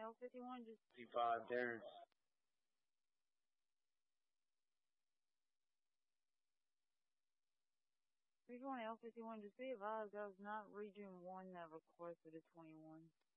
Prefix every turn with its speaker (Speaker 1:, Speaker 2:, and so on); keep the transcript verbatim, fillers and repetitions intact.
Speaker 1: L fifty-one, just
Speaker 2: fifty-five, Terrence.
Speaker 1: three twenty L fifty-one, just be advised that was not Region one that requested a twenty-one.